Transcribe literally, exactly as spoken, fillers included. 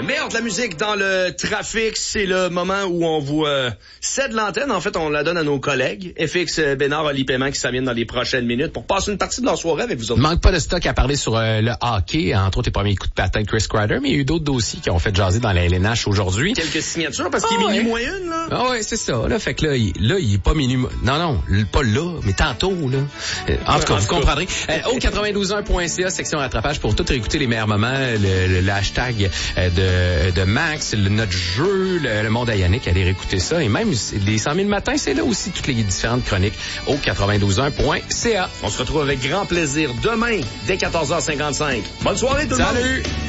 Merde, la musique dans le trafic, c'est le moment où on vous euh, cède l'antenne. En fait, on la donne à nos collègues. F X Bénard, Ali Paiement qui s'en viennent dans les prochaines minutes pour passer une partie de leur soirée avec vous autres. Manque pas de stock à parler sur euh, le hockey, entre autres les premiers coups de patin de Chris Kreider, mais il y a eu d'autres dossiers qui ont fait jaser dans la L N H aujourd'hui. Quelques signatures parce qu'il ah, est minuit ouais. moins une, là. Ah ouais, c'est ça. Là, fait que là, il, là, il est pas minuit. Non, non, pas là, mais tantôt, là. Euh, en tout cas, vous comprendrez. Euh, au quatre-vingt-douze un point c a, section rattrapage pour tout réécouter les meilleurs moments, le, le, le hashtag euh, de, de Max, le, notre jeu, le, le monde à Yannick, allez réécouter ça. Et même les cent mille matins, c'est là aussi toutes les différentes chroniques au quatre-vingt-douze un point c a. On se retrouve avec grand plaisir demain, dès quatorze heures cinquante-cinq. Bonne soirée tout le monde! Salut!